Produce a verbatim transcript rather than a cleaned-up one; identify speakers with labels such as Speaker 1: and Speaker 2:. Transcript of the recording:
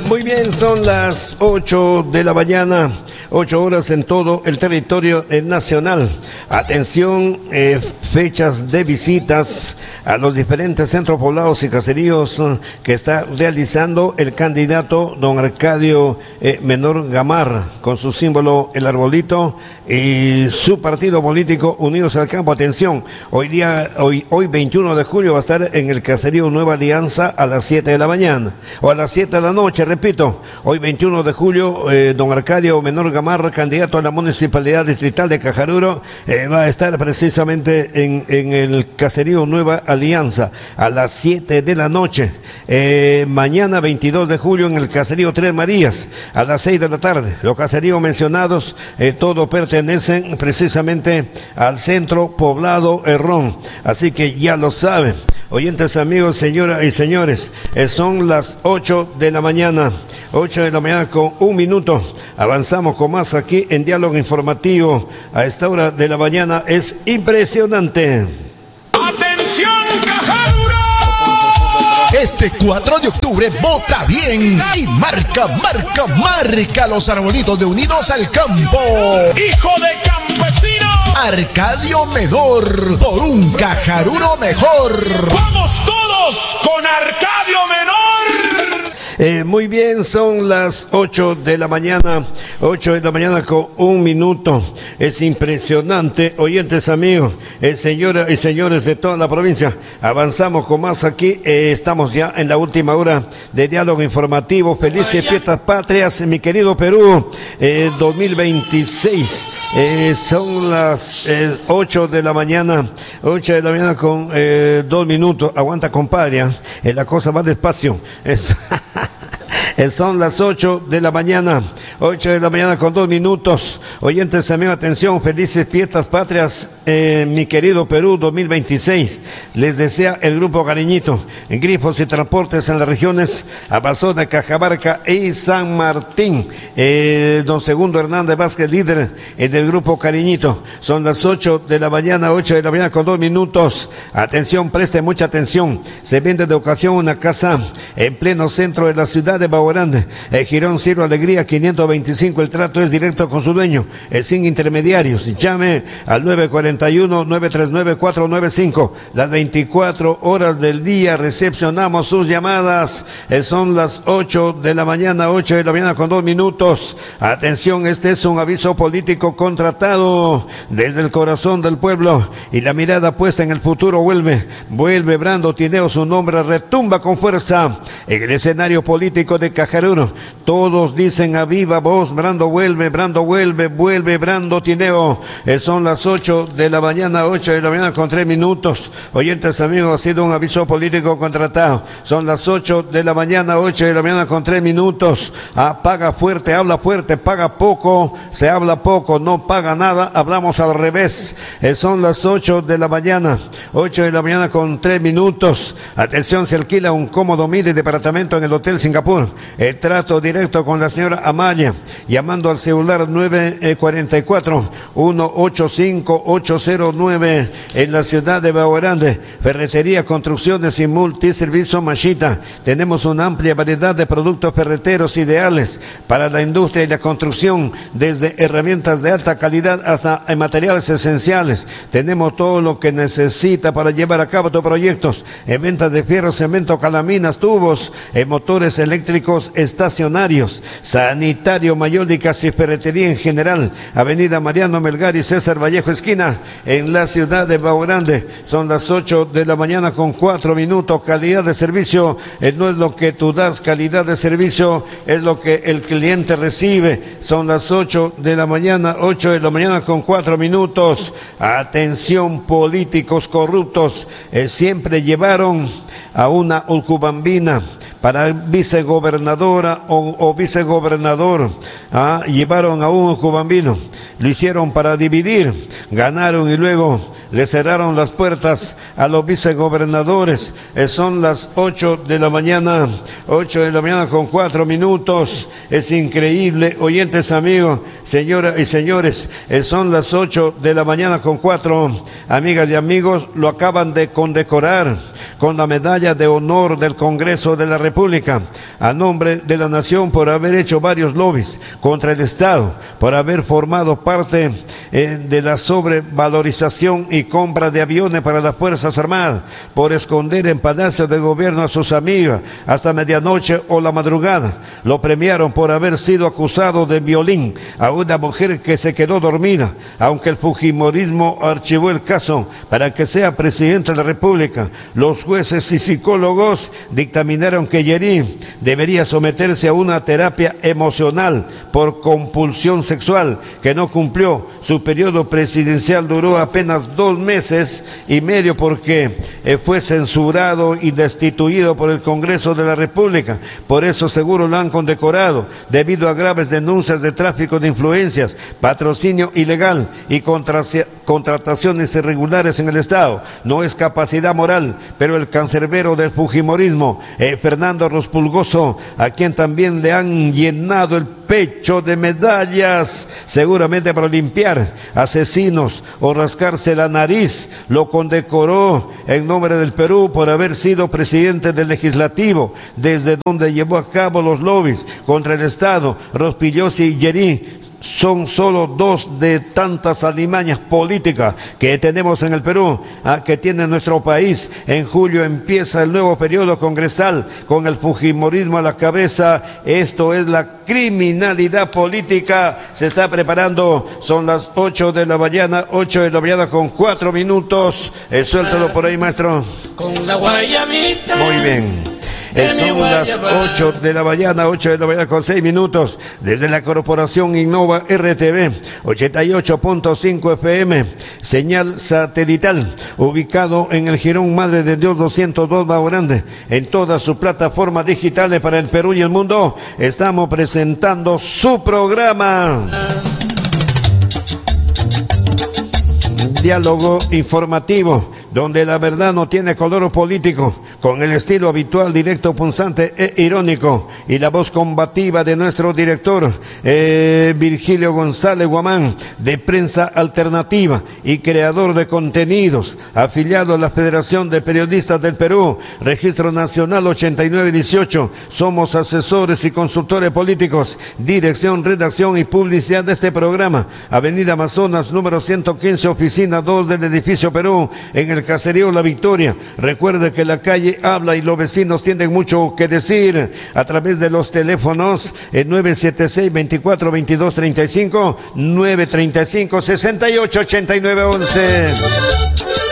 Speaker 1: Muy bien, son las ocho de la mañana, ocho horas en todo el territorio eh, nacional. Atención, eh, fechas de visitas a los diferentes centros poblados y caseríos eh, que está realizando el candidato don Arcadio eh, Menor Gamar, con su símbolo el arbolito y su partido político Unidos al Campo. Atención, hoy día, hoy, hoy veintiuno de julio va a estar en el caserío Nueva Alianza a las siete de la mañana, o a las siete de la noche, repito, hoy veintiuno de julio, eh, don Arcadio Menor Gamar, candidato a la Municipalidad Distrital de Cajaruro, eh, va a estar precisamente en, en el caserío Nueva Alianza a las siete de la noche. Eh, mañana veintidós de julio en el caserío Tres Marías a las seis de la tarde. Los caseríos mencionados, eh, todos pertenecen precisamente al centro poblado Herrón, así que ya lo saben. Oyentes, amigos, señoras y señores, eh, son las ocho de la mañana, ocho de la mañana con un minuto. Avanzamos con más aquí en Diálogo Informativo. A esta hora de la mañana es impresionante.
Speaker 2: ¡Atención, Cajaruro!
Speaker 3: Este cuatro de octubre vota bien y marca, marca, marca los arbolitos de Unidos al Campo.
Speaker 2: ¡Hijo de campesino!
Speaker 3: Arcadio Menor, por un Cajaruro mejor.
Speaker 2: ¡Vamos todos con Arcadio Menor!
Speaker 1: Eh, muy bien, son las ocho de la mañana, ocho de la mañana con un minuto. Es impresionante, oyentes amigos, eh, señoras y señores de toda la provincia. Avanzamos con más aquí, eh, estamos ya en la última hora de Diálogo Informativo. Felices fiestas patrias, mi querido Perú, eh, dos mil veintiséis. Eh, son las eh, ocho de la mañana, ocho de la mañana con eh, dos minutos. Aguanta, compadre, eh, la cosa va despacio. Es Son las ocho de la mañana, ocho de la mañana con dos minutos. Oyentes, amigos, atención, felices fiestas patrias, eh, mi querido Perú dos mil veintiséis. Les desea el Grupo Cariñito, en Grifos y Transportes en las regiones Amazona, Cajamarca y San Martín. Eh, don Segundo Hernández Vázquez, líder eh, del Grupo Cariñito. Son las ocho de la mañana, ocho de la mañana con dos minutos. Atención, preste mucha atención. Se vende de ocasión una casa en pleno centro de la ciudad de Baorán, eh, Girón Ciro Alegría quinientos veinticinco. El trato es directo con su dueño, eh, sin intermediarios. Llame al nueve cuatro uno, nueve tres nueve, cuatro nueve cinco. Las veinticuatro horas del día recepcionamos sus llamadas. Eh, son las ocho de la mañana, ocho de la mañana con dos minutos. Atención, este es un aviso político contratado desde el corazón del pueblo y la mirada puesta en el futuro. Vuelve, vuelve Brando Tineo, su nombre retumba con fuerza en el escenario político de Cajaruro. Todos dicen a viva voz: Brando vuelve, Brando vuelve, vuelve Brando Tineo. Eh, son las ocho de la mañana, ocho de la mañana con tres minutos. Oyentes amigos, ha sido un aviso político contratado. Son las ocho de la mañana, ocho de la mañana con tres minutos. Ah, paga fuerte, habla fuerte, paga poco, se habla poco, no paga nada, hablamos al revés. Eh, son las ocho de la mañana, ocho de la mañana con tres minutos. Atención, se alquila un cómodo mini departamento en el Hotel Singapur. El trato directo con la señora Amaya, llamando al celular nueve cuatro cuatro, uno ocho cinco, ocho cero nueve en la ciudad de Baorán. Ferretería, construcciones y multiservicio Machita. Tenemos una amplia variedad de productos ferreteros ideales para la industria y la construcción, desde herramientas de alta calidad hasta materiales esenciales. Tenemos todo lo que necesita para llevar a cabo tus proyectos. En ventas de fierro, cemento, calaminas, tubos, en motores eléctricos estacionarios, sanitario, mayólicas y ferretería en general. Avenida Mariano Melgar y César Vallejo esquina, en la ciudad de Baorán. Son las ocho de la mañana con cuatro minutos. Calidad de servicio eh, no es lo que tú das, calidad de servicio es lo que el cliente recibe. Son las ocho de la mañana, ocho de la mañana con cuatro minutos. Atención, políticos corruptos, eh, siempre llevaron a una ulcubambina para vicegobernadora o, o vicegobernador. Ah, llevaron a un cubambino, lo hicieron para dividir, ganaron y luego le cerraron las puertas a los vicegobernadores. Eh, son las ocho de la mañana, ocho de la mañana con cuatro minutos. Es increíble, oyentes amigos, señoras y señores, eh, son las ocho de la mañana con cuatro. Amigas y amigos, lo acaban de condecorar con la medalla de honor del Congreso de la República, a nombre de la nación por haber hecho varios lobbies contra el Estado, por haber formado parte eh, de la sobrevalorización y compra de aviones para las Fuerzas Armadas, por esconder en Palacio de Gobierno a sus amigas hasta medianoche o la madrugada. Lo premiaron por haber sido acusado de violín a una mujer que se quedó dormida, aunque el fujimorismo archivó el caso para que sea presidente de la República. Los jueces y psicólogos dictaminaron que Yeri debería someterse a una terapia emocional por compulsión sexual, que no cumplió. Su periodo presidencial duró apenas dos meses y medio porque eh, fue censurado y destituido por el Congreso de la República. Por eso seguro lo han condecorado, debido a graves denuncias de tráfico de influencias, patrocinio ilegal y contra, contrataciones irregulares en el Estado. No es capacidad moral, pero el cancerbero del fujimorismo, eh, Fernando Rospulgoso, a quien también le han llenado el pecho de medallas, seguramente para limpiar asesinos o rascarse la nariz, lo condecoró en nombre del Perú por haber sido presidente del Legislativo, desde donde llevó a cabo los lobbies contra el Estado. Rospillosi y Yeri son solo dos de tantas alimañas políticas que tenemos en el Perú, ah, que tiene nuestro país. En julio empieza el nuevo periodo congresal con el fujimorismo a la cabeza. Esto es la criminalidad política. Se está preparando, son las ocho de la mañana, ocho de la mañana con cuatro minutos. Eh, suéltalo por ahí, maestro.
Speaker 4: Con la guayabita.
Speaker 1: Muy bien. Son las ocho de la mañana, ocho de la mañana con seis minutos, desde la Corporación Innova R T V, ochenta y ocho punto cinco F M, señal satelital, ubicado en el Jirón Madre de Dios doscientos dos Bajo Grande, en todas sus plataformas digitales para el Perú y el mundo. Estamos presentando su programa. Diálogo informativo, donde la verdad no tiene color político, con el estilo habitual, directo, punzante e irónico, y la voz combativa de nuestro director, eh, Virgilio González Guamán, de Prensa Alternativa y creador de contenidos, afiliado a la Federación de Periodistas del Perú, Registro Nacional ochenta y nueve dieciocho. Somos asesores y consultores políticos, dirección, redacción y publicidad de este programa. Avenida Amazonas, número ciento quince, oficina dos del edificio Perú, en el caserío La Victoria. Recuerde que la calle habla y los vecinos tienen mucho que decir a través de los teléfonos en nueve siete seis, veinticuatro, veintidós, treinta y cinco, nueve treinta y cinco, sesenta y ocho, ochenta y nueve, once.